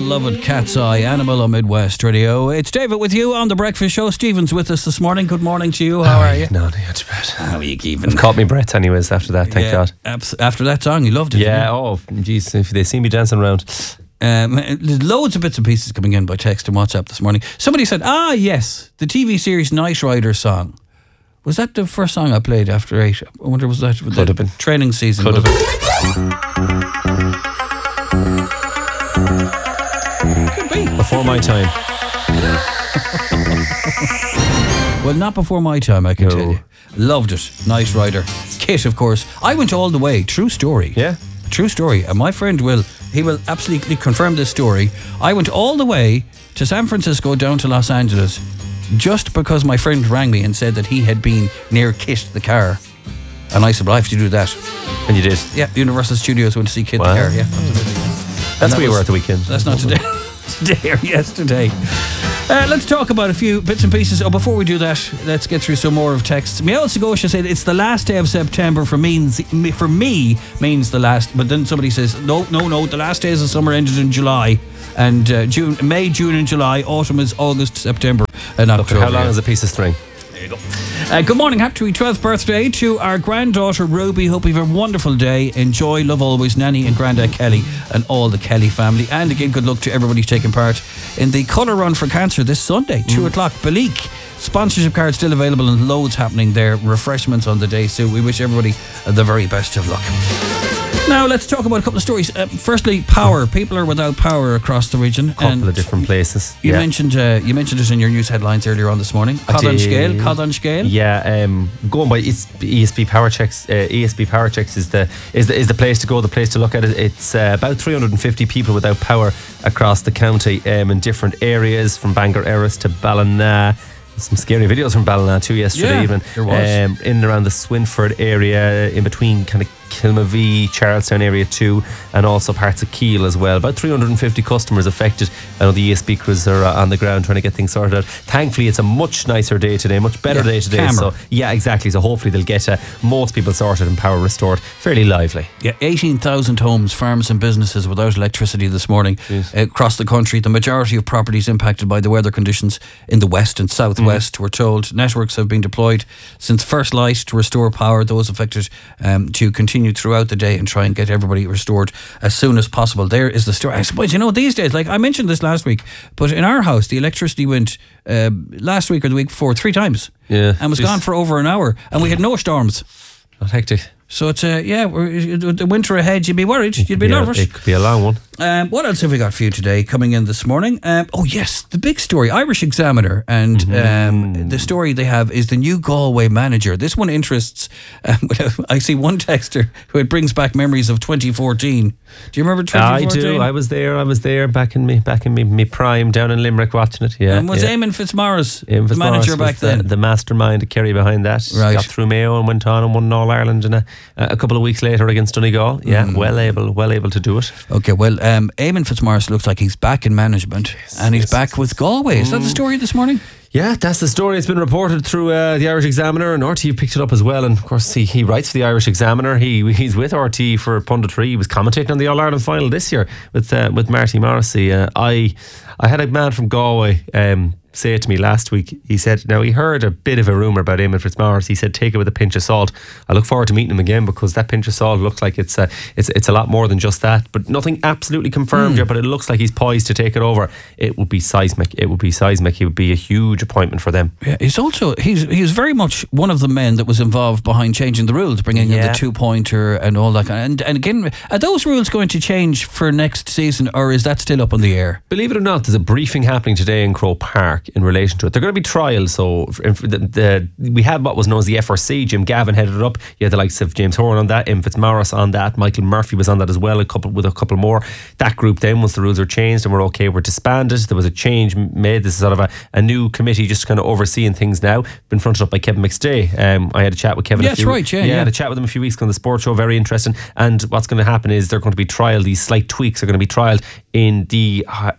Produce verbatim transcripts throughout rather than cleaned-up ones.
beloved Cat's Eye, Animal on Midwest Radio. It's David with you on The Breakfast Show. Stephen's with us this morning. Good morning to you. How oh, are you? No, not too bad. How are you keeping? I've caught me breath anyways after that, thank yeah, God. Abs- after that song, you loved it. Yeah, oh, geez, if they see me dancing around. Um, there's loads of bits and pieces coming in by text and WhatsApp this morning. Somebody said, ah, yes, the T V series Knight Rider song. Was that the first song I played after eight? I wonder, was that Could the have been. training season? Could have been. Could be. Before my time. Well, not before my time, I can No. tell you. Loved it. Knight Rider. Kit, of course. I went all the way. True story. Yeah. True story. And my friend will, he will absolutely confirm this story. I went all the way to San Francisco down to Los Angeles just because my friend rang me and said that he had been near Kit the car. And I said, well, I have to do that. And you did? Yeah, Universal Studios went to see Kit Wow. the car. Yeah, absolutely. That's that where you was- were at the weekend. That's not today. Today or yesterday. Uh, let's talk about a few bits and pieces. Oh, before we do that, let's get through some more of texts. Meow Segosha said it's the last day of September for means for me means the last. But then somebody says no, no, no. The last days of summer ended in July, and uh, June, May, June, and July. Autumn is August, September, and October. How long is a piece of string? There you go. Uh, good morning, happy twelfth birthday to our granddaughter Ruby. Hope you have a wonderful day. Enjoy, love always, Nanny and Grandad Kelly and all the Kelly family. And again, good luck to everybody taking part in the Colour Run for Cancer this Sunday, two mm. o'clock. Balik. Sponsorship cards still available and loads happening there. Refreshments on the day, so we wish everybody the very best of luck. Now let's talk about a couple of stories. Uh, firstly, power. People are without power across the region. A couple and of different places. You yeah. mentioned uh, you mentioned it in your news headlines earlier on this morning. Cod on scale, Cod on scale. Yeah, um, going by E S B Power Checks. Uh, E S B Power Checks is the is the is the place to go. The place to look at it. It's uh, about three hundred fifty people without power across the county, um, in different areas from Bangor Erris to Ballina. Some scary videos from Ballina too yesterday yeah, even. There was. Um, in and around the Swinford area, in between kind of Kilmavee, Charlestown area too, and also parts of Keele as well. About three hundred fifty customers affected. I know the E S B crews are uh, on the ground trying to get things sorted out. Thankfully, it's a much nicer day today, much better yeah, day today. calmer. So yeah, exactly. So hopefully they'll get uh, most people sorted and power restored fairly lively. Yeah, eighteen thousand homes, farms and businesses without electricity this morning uh, across the country. The majority of properties impacted by the weather conditions in the west and southwest. Mm. We're told networks have been deployed since first light to restore power. Those affected um, to continue throughout the day and try and get everybody restored as soon as possible. There is the story. I suppose, you know, these days, like I mentioned this last week, but in our house, the electricity went uh, last week or the week before three times. Yeah. And was Jeez. gone for over an hour. And we had no storms. Not hectic. So it's, uh, yeah, we're, the winter ahead, you'd be worried, you'd be yeah, nervous. It could be a long one. Um, what else have we got for you today coming in this morning? Um, oh yes, the big story, Irish Examiner, and mm-hmm. um, the story they have is the new Galway manager. This one interests, um, I see one texter who it brings back memories of twenty fourteen. Do you remember twenty fourteen? I do, I was there, I was there back in me back in me, me prime down in Limerick watching it. Yeah. And was yeah. Eamon Fitzmaurice Eamon the manager back the, then? The mastermind to Kerry behind that. Right. Got through Mayo and went on and won All Ireland in a, a couple of weeks later against Donegal. Yeah, mm. well able, well able to do it. Okay, well, um, Eamon Fitzmaurice looks like he's back in management, yes, and he's yes, back yes. with Galway. Is that the story this morning? Yeah, that's the story. It's been reported through uh, the Irish Examiner, and R T picked it up as well. And of course, he, he writes for the Irish Examiner. He he's with R T for punditry. He was commentating on the All Ireland final this year with uh, with Marty Morrissey. Uh, I I had a man from Galway um, say it to me last week. He said, now he heard a bit of a rumour about Eamon Fitzmaurice. He said, take it with a pinch of salt. I look forward to meeting him again because that pinch of salt looks like it's a, it's it's a lot more than just that. But nothing absolutely confirmed mm. yet, but it looks like he's poised to take it over. It would be seismic. It would be seismic. He would be a huge appointment for them. Yeah, he's also, he's he's very much one of the men that was involved behind changing the rules, bringing yeah. in the two-pointer and all that. And, and again, are those rules going to change for next season, or is that still up in the air? Believe it or not, there's a briefing happening today in Croke Park in relation to it. They're going to be trials. So the, the, we had what was known as the F R C. Jim Gavin headed it up. You had the likes of James Horan on that, Eamon Fitzmaurice on that, Michael Murphy was on that as well, a couple with a couple more. That group then, once the rules are changed and we're okay, we're disbanded. There was a change made. This is sort of a, a new committee just kind of overseeing things now. Been fronted up by Kevin McStay. Um, I had a chat with Kevin. Yes, a few, right. Yeah, yeah, yeah. I had a chat with him a few weeks ago on the Sports Show. Very interesting. And what's going to happen is they're going to be trialed. These slight tweaks are going to be trialed in the Uh,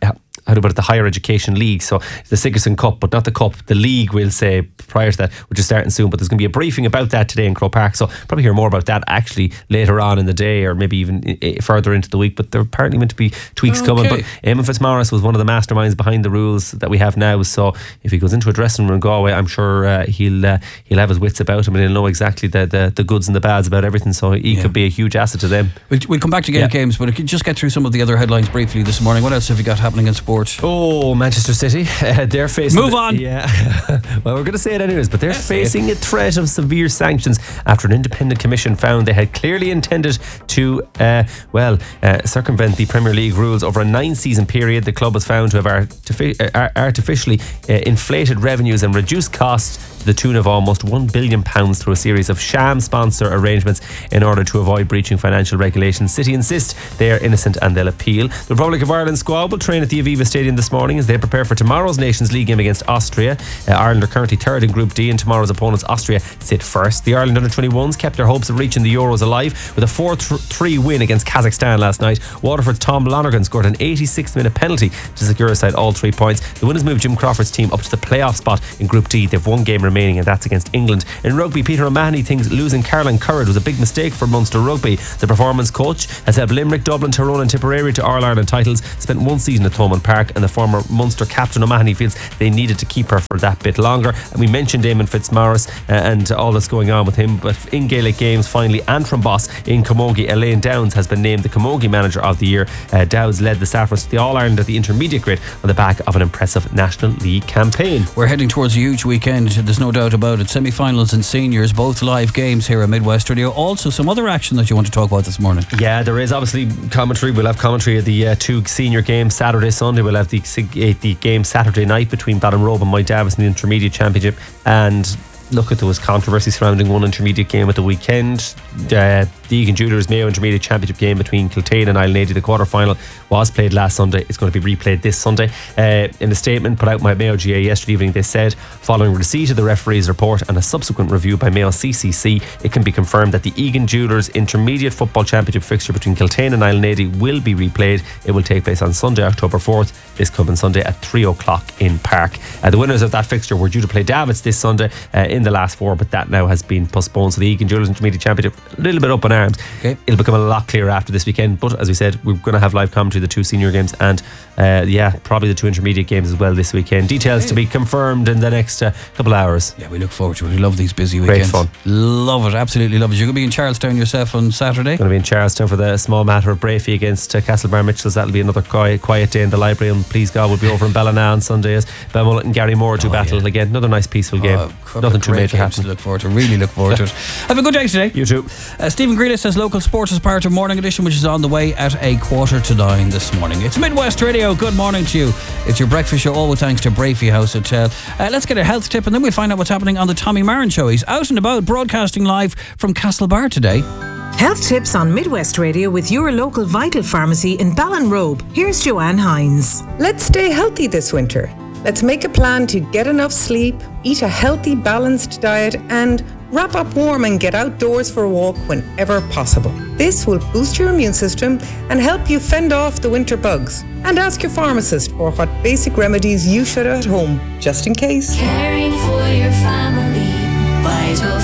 how to put it, the Higher Education League. So the Sigerson Cup, but not the Cup, the league, we'll say, prior to that, which is starting soon. But there's going to be a briefing about that today in Croke Park. So probably hear more about that actually later on in the day, or maybe even further into the week. But there are apparently meant to be tweaks okay. coming. But Eamon Fitzmaurice was one of the masterminds behind the rules that we have now. So if he goes into a dressing room in Galway, I'm sure uh, he'll uh, he'll have his wits about him, and he'll know exactly the, the, the goods and the bads about everything. So he yeah. could be a huge asset to them. We'll, we'll come back to Gaelic yeah. games, but just get through some of the other headlines briefly this morning. What else have you got happening in sport? Oh, Manchester City. Uh, they're facing... Move on. The, yeah. Well, we're going to say it anyways, but they're yes, facing a threat of severe sanctions after an independent commission found they had clearly intended to, uh, well, uh, circumvent the Premier League rules over a nine-season period. The club was found to have artific- uh, artificially uh, inflated revenues and reduced costs to the tune of almost one billion pounds through a series of sham sponsor arrangements in order to avoid breaching financial regulations. City insist they are innocent and they'll appeal. The Republic of Ireland squad will train at the Aviva Stadium this morning as they prepare for tomorrow's Nations League game against Austria. Uh, Ireland are currently third in Group D, and tomorrow's opponents, Austria, sit first. The Ireland under twenty-ones kept their hopes of reaching the Euros alive with a four three win against Kazakhstan last night. Waterford's Tom Lonergan scored an eighty-sixth minute penalty to secure aside all three points. The winners moved Jim Crawford's team up to the playoff spot in Group D. They've one game remaining, and that's against England. In rugby, Peter O'Mahony thinks losing Caroline Currid was a big mistake for Munster Rugby. The performance coach has helped Limerick, Dublin, Tyrone and Tipperary to All-Ireland titles, spent one season at Thomond Park, and the former Munster captain O'Mahony feels they needed to keep her for that bit longer. And we mentioned Eamon Fitzmaurice uh, and all that's going on with him, but in Gaelic games finally, Antrim boss in Camogie, Elaine Downs, has been named the Camogie Manager of the Year. Uh, Dowds led the Saffrons to the All-Ireland at the intermediate grade on the back of an impressive National League campaign. We're heading towards a huge weekend, there's no doubt about it. Semi-finals and seniors, both live games here at Midwest Radio. Also some other action that you want to talk about this morning. Yeah, there is obviously commentary. We'll have commentary of the uh, two senior games Saturday, Sunday. We'll have the, uh, the game Saturday night between Ballinrobe and Mike Davis in the intermediate championship. And look, at there was controversy surrounding one intermediate game at the weekend. Uh, the Egan Jewelers Mayo Intermediate Championship game between Kiltane and Island eighty, the quarter final, was played last Sunday. It's going to be replayed this Sunday. Uh, in a statement put out by Mayo G A yesterday evening, they said, following receipt of the referee's report and a subsequent review by Mayo C C C, it can be confirmed that the Egan Jewelers Intermediate Football Championship fixture between Kiltane and Island eighty will be replayed. It will take place on Sunday, October fourth, this coming Sunday at three o'clock in Park. Uh, the winners of that fixture were due to play Davits this Sunday uh, in the last four, but that now has been postponed. So the Egan Jewelers Intermediate Championship a little bit up in arms. Okay. It'll become a lot clearer after this weekend, but as we said, we're going to have live commentary, the two senior games, and uh, yeah, probably the two intermediate games as well this weekend. Details okay. to be confirmed in the next uh, couple of hours. Yeah, we look forward to it. We love these busy weekends. Great fun. Love it, absolutely love it. You're going to be in Charlestown yourself on Saturday? Going to be in Charlestown for the small matter of Brafey against uh, Castlebar Mitchells. That'll be another quiet, quiet day in the library, and please God, we'll be over in Ballina on Sunday as Belmullet and Gary Moore do oh, battle yeah. again. Another nice peaceful game. Oh, Nothing too major happening. To look forward to. Really look forward to it. Have a good day today. You too. Uh, Stephen Greeley says local sports is part of Morning Edition, which is on the way at a quarter to nine this morning. It's Midwest Radio. Good morning to you. It's your breakfast show, all with thanks to Brafey House Hotel. Uh, let's get a health tip, and then we'll find out what's happening on the Tommy Marin Show. He's out and about, broadcasting live from Castlebar today. Health tips on Midwest Radio with your local Vital Pharmacy in Ballinrobe. Here's Joanne Hines. Let's stay healthy this winter. Let's make a plan to get enough sleep, eat a healthy, balanced diet, and wrap up warm and get outdoors for a walk whenever possible. This will boost your immune system and help you fend off the winter bugs. And ask your pharmacist for what basic remedies you should have at home, just in case. Caring for your family, Vital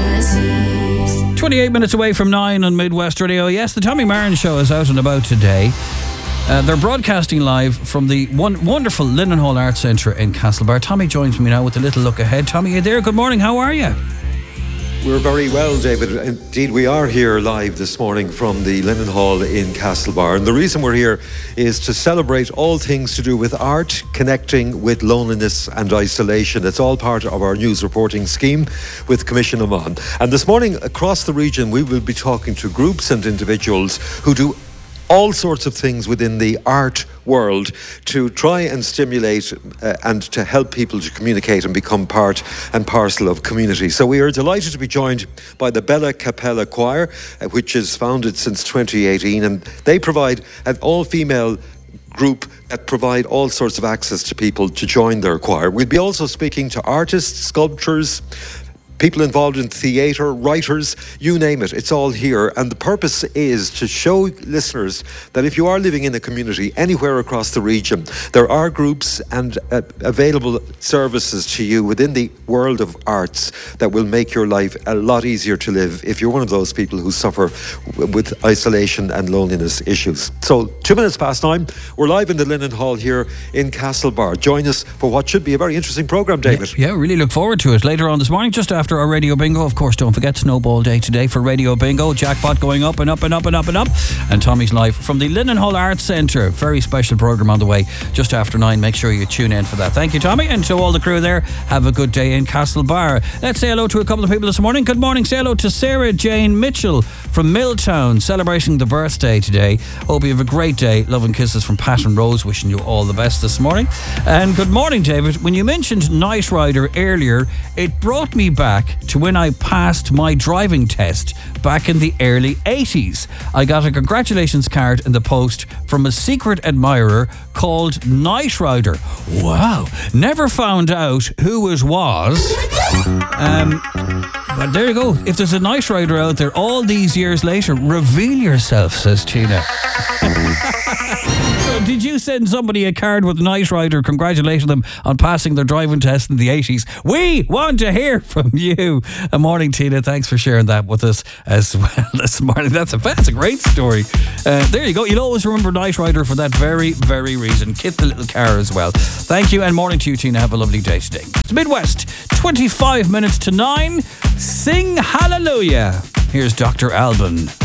Pharmacies. twenty-eight minutes away from nine on Midwest Radio. Yes, the Tommy Marin Show is out and about today. Uh, they're broadcasting live from the one wonderful Linenhall Arts Centre in Castlebar. Tommy joins me now with a little look ahead. Tommy, you there? Good morning. How are you? We're very well, David. Indeed, we are here live this morning from the Linenhall in Castlebar. And the reason we're here is to celebrate all things to do with art, connecting with loneliness and isolation. It's all part of our news reporting scheme with Commission Amman. And this morning, across the region, we will be talking to groups and individuals who do all sorts of things within the art world to try and stimulate uh, and to help people to communicate and become part and parcel of community. So we are delighted to be joined by the Bella Capella Choir, uh, which is founded since twenty eighteen, and they provide an all-female group that provide all sorts of access to people to join their choir. We'll be also speaking to artists, sculptors, people involved in theatre, writers, you name it, it's all here. And the purpose is to show listeners that if you are living in a community anywhere across the region, there are groups and uh, available services to you within the world of arts that will make your life a lot easier to live if you're one of those people who suffer w- with isolation and loneliness issues. So, two minutes past nine, we're live in the Linen Hall here in Castlebar. Join us for what should be a very interesting programme, David. Yeah, yeah, really look forward to it. Later on this morning, just after our Radio Bingo. Of course, don't forget Snowball Day today for Radio Bingo. Jackpot going up and up and up and up and up. And Tommy's live from the Linen Hall Arts Centre. Very special programme on the way just after nine. Make sure you tune in for that. Thank you, Tommy. And to all the crew there, have a good day in Castlebar. Let's say hello to a couple of people this morning. Good morning. Say hello to Sarah Jane Mitchell from Milltown, celebrating the birthday today. Hope you have a great day. Love and kisses from Pat and Rose, wishing you all the best this morning. And good morning, David. When you mentioned Night Rider earlier, it brought me back to when I passed my driving test back in the early eighties. I got a congratulations card in the post from a secret admirer called Night Rider. Wow. Never found out who it was. Um, but there you go. If there's a Night Rider out there all these years later, reveal yourself, says Tina. So did you send somebody a card with Night Rider congratulating them on passing their driving test in the eighties? We want to hear from you. A morning, Tina. Thanks for sharing that with us as well this morning. That's a, that's a great story. Uh, there you go. You'll always remember Night Rider for that very, very reason. Kit the little car as well. Thank you, and morning to you, Tina. Have a lovely day today. It's Midwest, twenty-five minutes to nine. Sing hallelujah. Here's Doctor Alban.